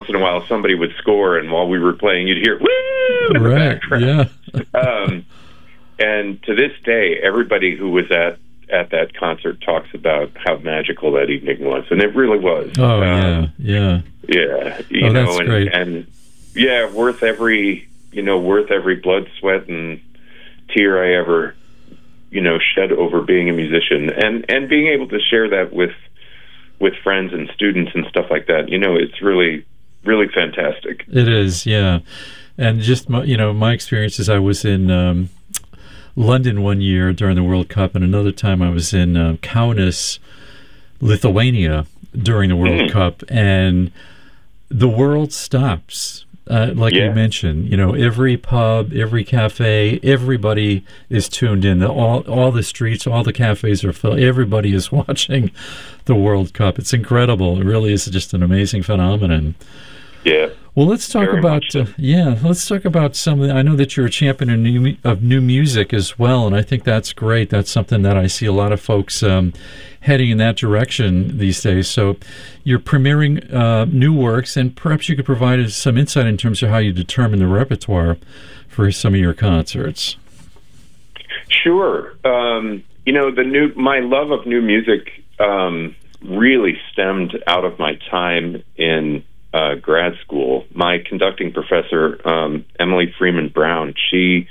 in a while somebody would score, and while we were playing, you'd hear "woo" in the background. Yeah. And to this day, everybody who was at that concert talks about how magical that evening was, and it really was. Oh, yeah. You know, that's great. And yeah, worth every blood, sweat, and tear I ever, shed over being a musician, and being able to share that with friends and students and stuff like that. It's really, really fantastic. It is, yeah. And just my experiences, I was in London one year during the World Cup, and another time I was in Kaunas, Lithuania during the World Cup, and the world stops. Like you mentioned, every pub, every cafe, everybody is tuned in. All the streets, all the cafes are filled. Everybody is watching the World Cup. It's incredible. It really is just an amazing phenomenon. Yeah. Well, let's talk about let's talk about something. I know that you're a champion of new music as well, and I think that's great. That's something that I see a lot of folks heading in that direction these days. So you're premiering new works, and perhaps you could provide us some insight in terms of how you determine the repertoire for some of your concerts. Sure. My love of new music really stemmed out of my time in grad school. My conducting professor, Emily Freeman Brown, she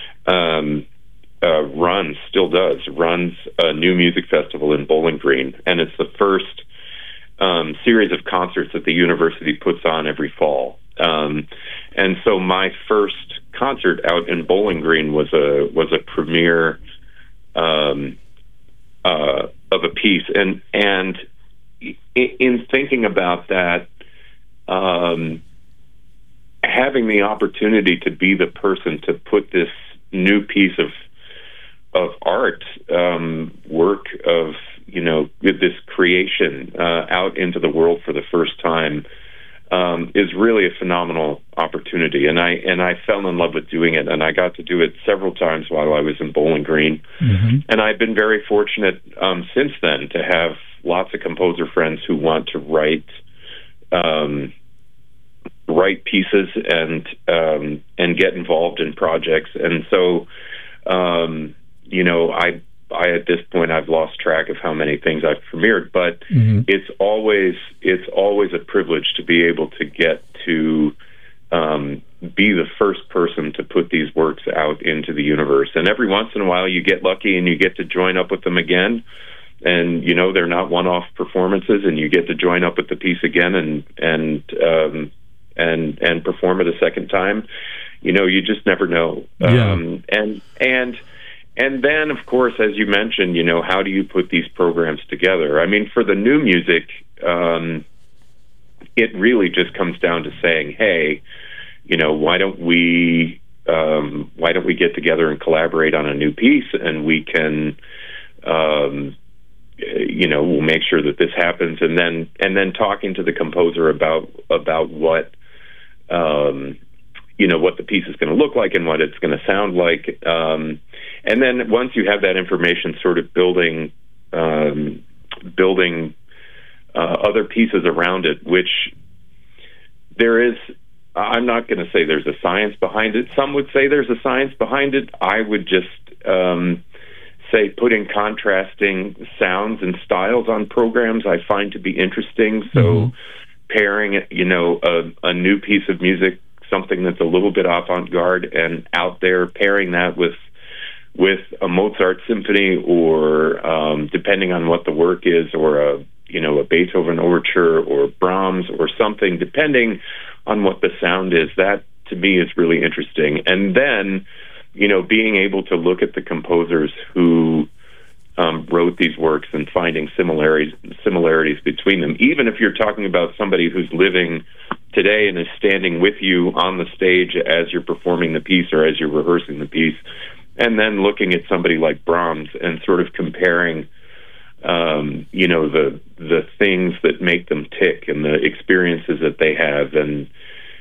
runs a new music festival in Bowling Green, and it's the first series of concerts that the university puts on every fall. And so my first concert out in Bowling Green was a premiere of a piece, and in thinking about that, having the opportunity to be the person to put this new piece of art, work of, this creation out into the world for the first time is really a phenomenal opportunity. And I fell in love with doing it, and I got to do it several times while I was in Bowling Green. Mm-hmm. And I've been very fortunate since then to have lots of composer friends who want to write pieces and get involved in projects. And so, I at this point I've lost track of how many things I've premiered, but it's always a privilege to be able to get to be the first person to put these works out into the universe. And every once in a while you get lucky and you get to join up with them again. And they're not one-off performances, and you get to join up with the piece again and perform it a second time. You just never know. And then, of course, as you mentioned, how do you put these programs together? I mean, for the new music, it really just comes down to saying, hey, why don't we get together and collaborate on a new piece, and we can. We'll make sure that this happens, and then talking to the composer about what what the piece is going to look like and what it's going to sound like, and then once you have that information, sort of building other pieces around it, which there is. I'm not going to say there's a science behind it. Some would say there's a science behind it. I would just say putting contrasting sounds and styles on programs I find to be interesting. So pairing, a new piece of music, something that's a little bit avant-garde and out there, pairing that with a Mozart symphony, or depending on what the work is, or a Beethoven overture or Brahms or something, depending on what the sound is. That to me is really interesting. And then being able to look at the composers who wrote these works and finding similarities between them, even if you're talking about somebody who's living today and is standing with you on the stage as you're performing the piece or as you're rehearsing the piece, and then looking at somebody like Brahms and sort of comparing the things that make them tick and the experiences that they have, and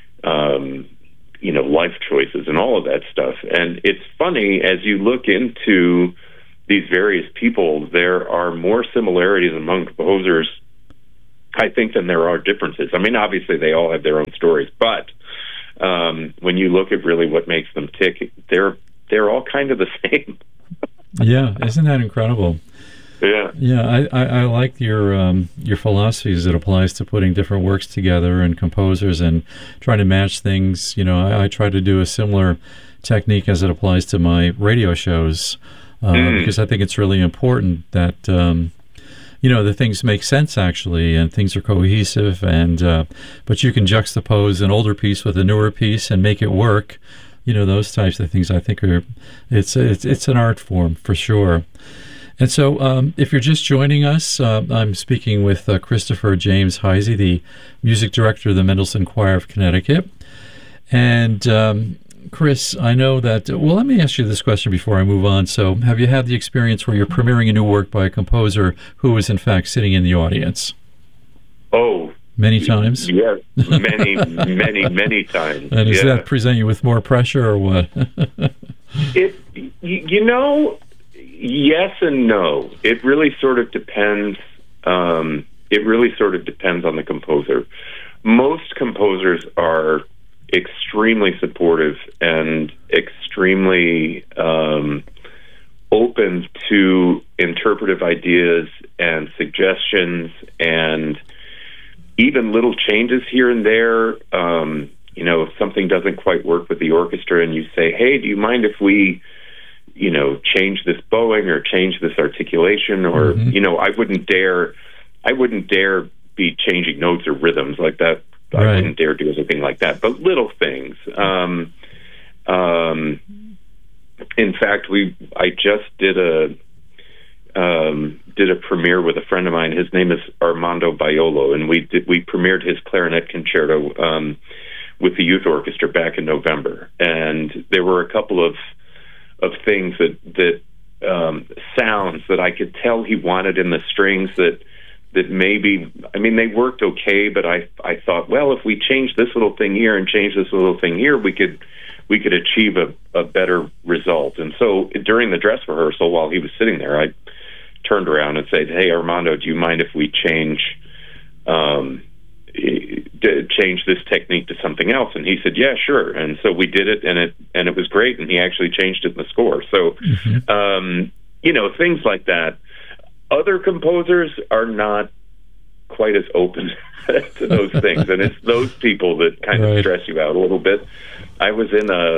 life choices and all of that stuff. And it's funny, as you look into these various people, there are more similarities among composers I think then there are differences. I mean, obviously they all have their own stories, but when you look at really what makes them tick, they're all kind of the same. Yeah, isn't that incredible? Yeah, yeah. I like your philosophy as it applies to putting different works together and composers and trying to match things. You know, I try to do a similar technique as it applies to my radio shows because I think it's really important that the things make sense actually, and things are cohesive. And but you can juxtapose an older piece with a newer piece and make it work. You know, those types of things I think it's an art form for sure. And so if you're just joining us, I'm speaking with Christopher James Heisey, the music director of the Mendelssohn Choir of Connecticut. And Chris, I know that, well, let me ask you this question before I move on. So have you had the experience where you're premiering a new work by a composer who was in fact sitting in the audience? Oh, many times? Yes, many times. And does that present you with more pressure or what? Yes and no. It really sort of depends. It really sort of depends on the composer. Most composers are extremely supportive and extremely open to interpretive ideas and suggestions and even little changes here and there. If something doesn't quite work with the orchestra and you say, hey, do you mind if we change this bowing or change this articulation, or I wouldn't dare be changing notes or rhythms like that. Right. I wouldn't dare do anything like that. But little things. In fact, I just did a premiere with a friend of mine. His name is Armando Baiolo, and we premiered his clarinet concerto with the youth orchestra back in November. And there were a couple of things that sounds that I could tell he wanted in the strings that maybe, I mean, they worked okay, but I thought, well, if we change this little thing here and change this little thing here, we could achieve a better result. And so during the dress rehearsal, while he was sitting there, I turned around and said, hey, Armando, do you mind if we change this technique to something else? And he said, yeah, sure. And so we did it, and it was great, and he actually changed it in the score. So, things like that. Other composers are not quite as open to those things, and it's those people that kind of stress you out a little bit. I was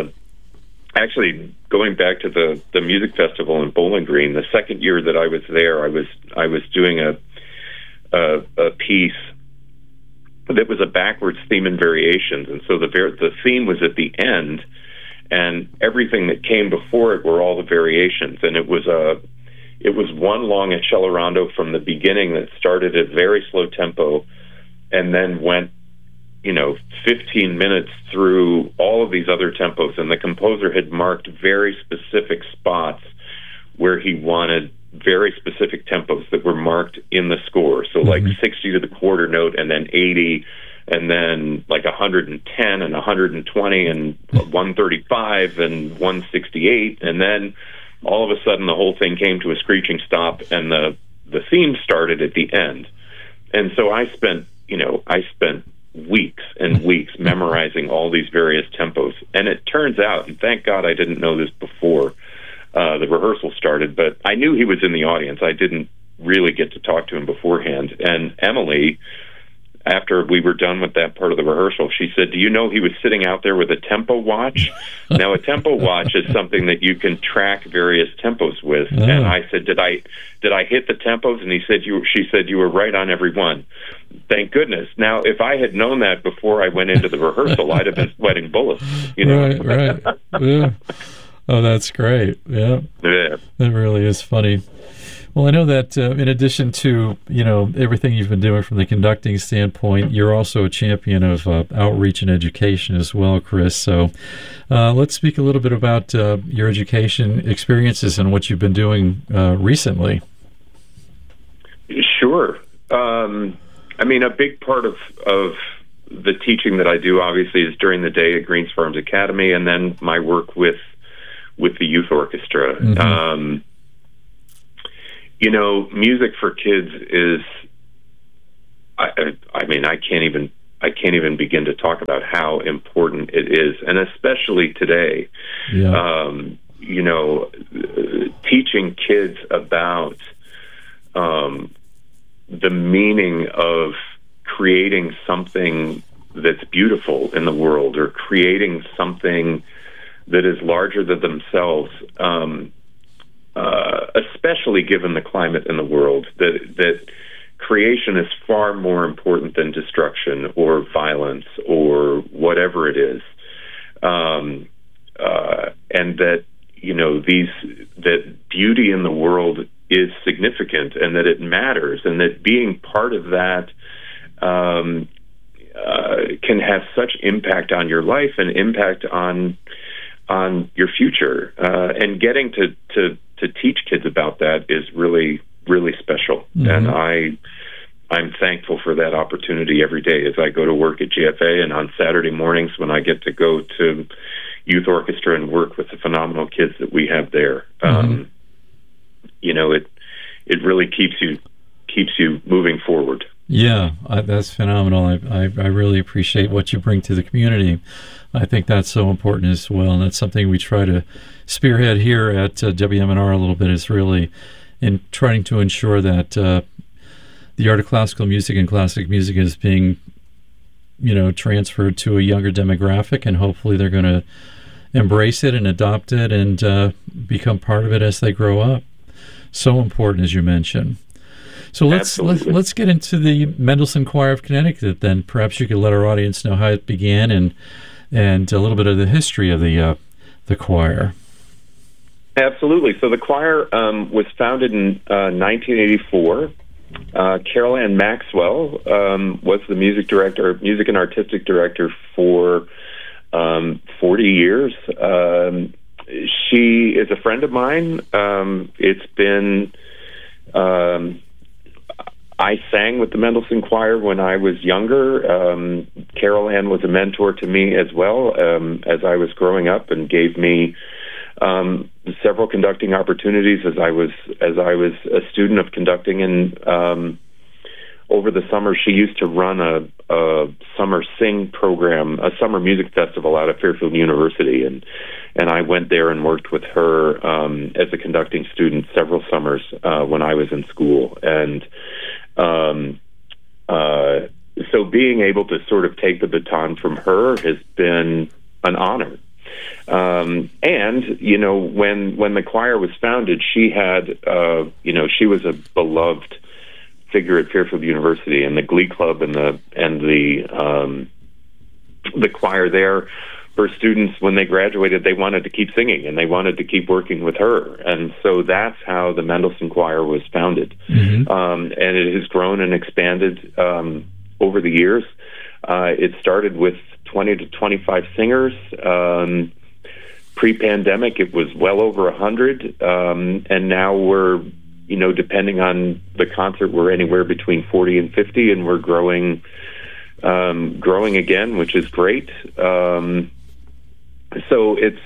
actually going back to the music festival in Bowling Green. The second year that I was there, I was doing a piece that was a backwards theme and variations, and so the theme was at the end, and everything that came before it were all the variations, and it was one long accelerando from the beginning that started at very slow tempo, and then went 15 minutes through all of these other tempos, and the composer had marked very specific spots where he wanted very specific tempos that were marked in the score. So like 60 to the quarter note, and then 80, and then like 110 and 120 and 135 and 168, and then all of a sudden the whole thing came to a screeching stop, and the theme started at the end. And so I spent weeks and weeks memorizing all these various tempos. And it turns out, and thank God I didn't know this before the rehearsal started, but I knew he was in the audience. I didn't really get to talk to him beforehand. And Emily, after we were done with that part of the rehearsal, she said, do you know he was sitting out there with a tempo watch? Now, a tempo watch is something that you can track various tempos with. Oh. And I said, did I hit the tempos? And she said, you were right on every one. Thank goodness. Now, if I had known that before I went into the rehearsal, I'd have been sweating bullets. Right. Yeah. Oh, that's great. Yeah. That really is funny. Well, I know that in addition to, everything you've been doing from the conducting standpoint, you're also a champion of outreach and education as well, Chris. So let's speak a little bit about your education experiences and what you've been doing recently. Sure. A big part of the teaching that I do, obviously, is during the day at Greens Farms Academy, and then my work with the youth orchestra. Music for kids is, I mean, I can't even begin to talk about how important it is, and especially today. Yeah. Teaching kids about the meaning of creating something that's beautiful in the world, or creating something that is larger than themselves, especially given the climate in the world, that creation is far more important than destruction or violence or whatever it is, and that that beauty in the world is significant, and that it matters, and that being part of that can have such impact on your life and impact on your future. And getting to teach kids about that is really, really special. Mm-hmm. And I'm thankful for that opportunity every day as I go to work at GFA, and on Saturday mornings when I get to go to youth orchestra and work with the phenomenal kids that we have there. Mm-hmm. It really keeps you moving forward. Yeah, that's phenomenal. I really appreciate what you bring to the community. I think that's so important as well, and that's something we try to spearhead here at WMNR a little bit, is really in trying to ensure that the art of classical music and classic music is being, transferred to a younger demographic, and hopefully they're going to embrace it and adopt it and become part of it as they grow up. So important, as you mentioned. So let's get into the Mendelssohn Choir of Connecticut then. Perhaps you could let our audience know how it began and a little bit of the history of the choir. Absolutely. So the choir was founded in 1984. Carol Ann Maxwell was the music and artistic director for 40 years. She is a friend of mine. It's been... I sang with the Mendelssohn Choir when I was younger. Carol Ann was a mentor to me as well as I was growing up, and gave me several conducting opportunities as I was a student of conducting. And over the summer, she used to run a summer sing program, a summer music festival out of Fairfield University, and I went there and worked with her as a conducting student several summers when I was in school. And so being able to sort of take the baton from her has been an honor. And, when the choir was founded, she had, she was a beloved figure at Fairfield University, and the Glee Club and the choir there. Her students, when they graduated, they wanted to keep singing, and they wanted to keep working with her. And so that's how the Mendelssohn Choir was founded. Mm-hmm. And it has grown and expanded over the years. It started with 20 to 25 singers. Pre-pandemic, it was well over 100. And now we're, depending on the concert, we're anywhere between 40 and 50, and we're growing again, which is great. So it's,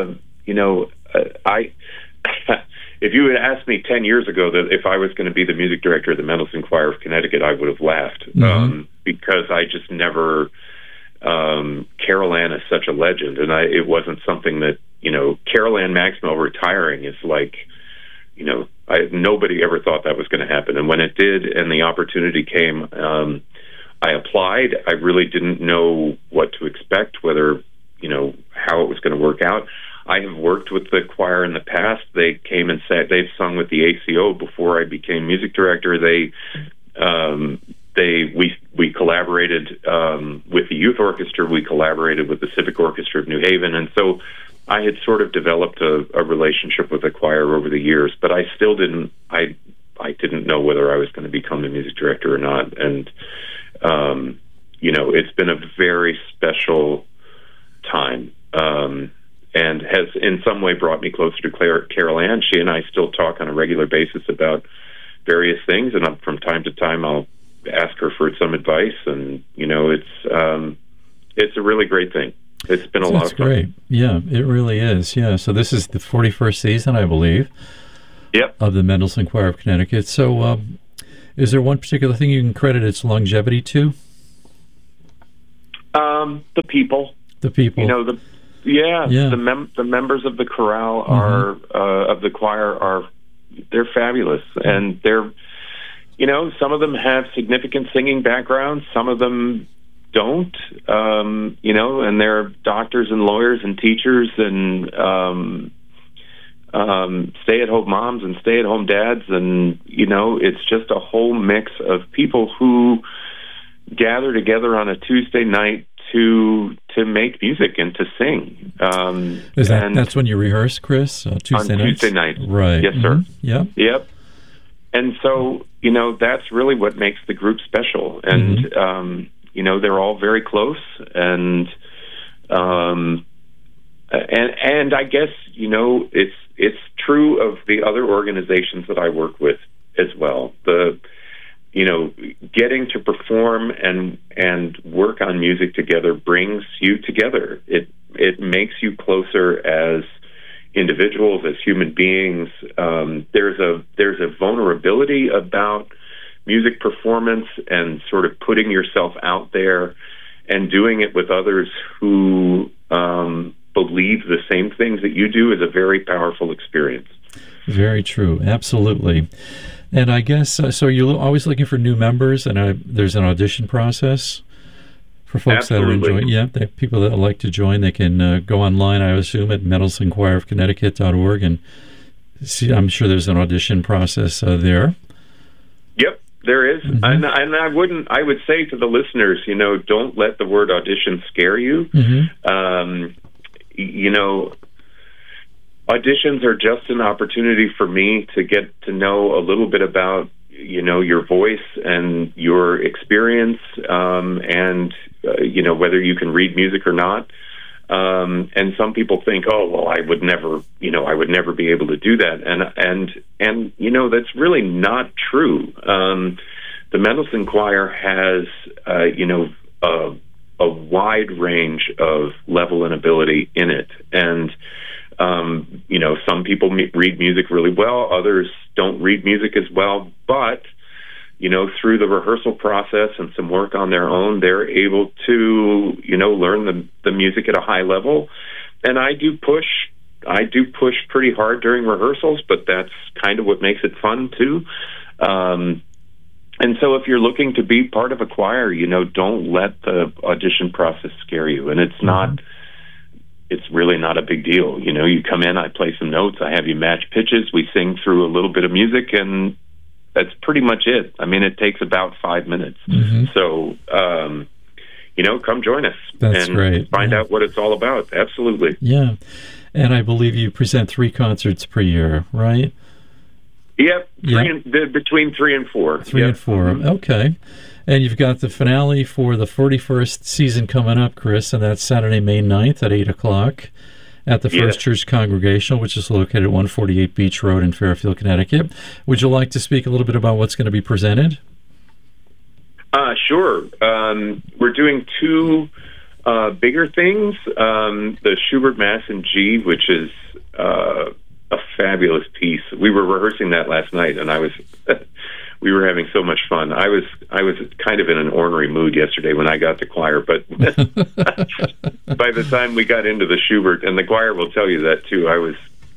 if you had asked me 10 years ago that if I was going to be the music director of the Mendelssohn Choir of Connecticut, I would have laughed, because I just never, Carol Ann is such a legend, and it wasn't something that, Carol Ann Maxwell retiring is like, nobody ever thought that was going to happen. And when it did, and the opportunity came, I applied. I really didn't know what to expect, whether, how it was going to work out. I have worked with the choir in the past. They came and they've sung with the ACO before I became music director. We collaborated with the youth orchestra. We collaborated with the Civic Orchestra of New Haven, and so I had sort of developed a relationship with the choir over the years. But I still didn't. I didn't know whether I was going to become the music director or not. And it's been a very special time, and has in some way brought me closer to Carol Ann. She and I still talk on a regular basis about various things, and from time to time I'll ask her for some advice, and it's a really great thing. It's been a lot of fun. That's great. Yeah, it really is. Yeah, so this is the 41st season, I believe. Yep. Of the Mendelssohn Choir of Connecticut. So Is there one particular thing you can credit its longevity to? The people. The people. You know, the members of the chorale are of the choir they're fabulous, and they're, you know, some of them have significant singing backgrounds, some of them don't, you know, and they're doctors and lawyers and teachers and stay-at-home moms and stay-at-home dads, and, you know, it's just a whole mix of people who gather together on a Tuesday night to make music and to sing. That's when you rehearse, Chris? Tuesday night? Right. Yes, sir. Yep. And so, you know, that's really what makes the group special. And, you know, they're all very close. And I guess, you know, it's true of the other organizations that I work with as well. You know, getting to perform and work on music together brings you together. It makes you closer as individuals, as human beings. There's a vulnerability about music performance and sort of putting yourself out there and doing it with others who believe the same things that you do is a very powerful experience. Very true. Absolutely. And I guess, so you're always looking for new members, and there's an audition process for folks Absolutely. that are enjoying. Yeah, people that would like to join, they can go online, I assume, at mendelssohnchoirofconnecticut.org, and see. I'm sure there's an audition process there. Yep, there is. And I would say to the listeners, you know, don't let the word audition scare you. You know, auditions are just an opportunity for me to get to know a little bit about, you know, your voice and your experience, and you know, whether you can read music or not. And some people think, oh, well, I would never be able to do that. And you know, that's really not true. The Mendelssohn Choir has, you know, a wide range of level and ability in it. And you know, some people read music really well, others don't read music as well, but, you know, through the rehearsal process and some work on their own, they're able to, you know, learn the music at a high level. And I do push pretty hard during rehearsals, but that's kind of what makes it fun too. And so if you're looking to be part of a choir, you know, don't let the audition process scare you. And it's really not a big deal. You know, you come in, I play some notes, I have you match pitches, we sing through a little bit of music, and that's pretty much it. I mean, it takes about 5 minutes. So, you know, come join us. That's great. Find out what it's all about. Absolutely. Yeah. And I believe you present 3 concerts per year, right? Yep. Between 3 and 4. 3 and 4. Okay. And you've got the finale for the 41st season coming up, Chris, and that's Saturday, May 9th at 8 o'clock at the First Church Congregational, which is located at 148 Beach Road in Fairfield, Connecticut. Would you like to speak a little bit about what's going to be presented? Sure. We're doing 2 bigger things. The Schubert Mass in G, which is a fabulous piece. We were rehearsing that last night, and we were having so much fun. I was kind of in an ornery mood yesterday when I got to choir, but by the time we got into the Schubert, and the choir will tell you that too, I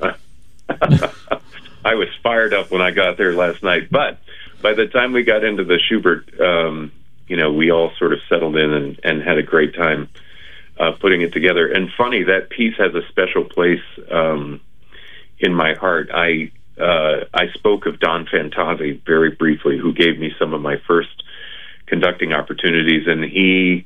was fired up when I got there last night. But by the time we got into the Schubert, you know, we all sort of settled in and had a great time putting it together. And funny, that piece has a special place in my heart. I spoke of Don Fantozzi very briefly, who gave me some of my first conducting opportunities, and he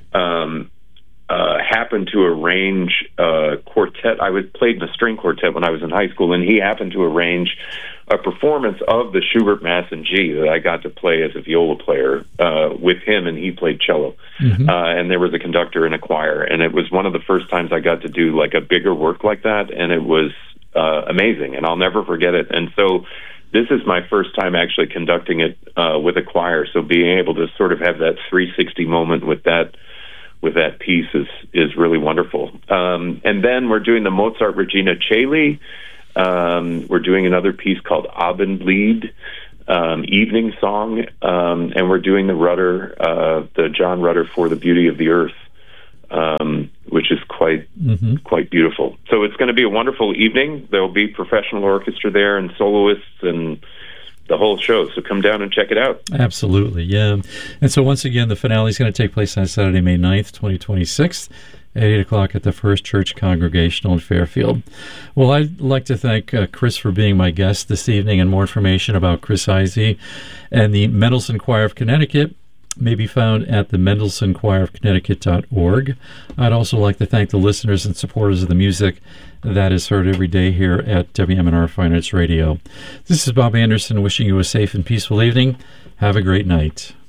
happened to arrange a quartet. I played in a string quartet when I was in high school, and he happened to arrange a performance of the Schubert Mass in G that I got to play as a viola player with him, and he played cello. And there was a conductor and a choir, and it was one of the first times I got to do like a bigger work like that, and it was amazing, and I'll never forget it. And so this is my first time actually conducting it with a choir, so being able to sort of have that 360 moment with that piece is really wonderful. And then we're doing the Mozart Regina Coeli. We're doing another piece called Abendlied, evening song, and we're doing the John Rutter For the Beauty of the Earth, which is quite beautiful. So it's going to be a wonderful evening. There will be professional orchestra there and soloists and the whole show. So come down and check it out. Absolutely, yeah. And so once again, the finale is going to take place on Saturday, May 9th, 2026, at 8 o'clock at the First Church Congregational in Fairfield. Well, I'd like to thank Chris for being my guest this evening, and more information about Chris Heisey and the Mendelssohn Choir of Connecticut may be found at the mendelssohnchoirofconnecticut.org. I'd also like to thank the listeners and supporters of the music that is heard every day here at WMNR Fine Arts Radio. This is Bob Anderson wishing you a safe and peaceful evening. Have a great night.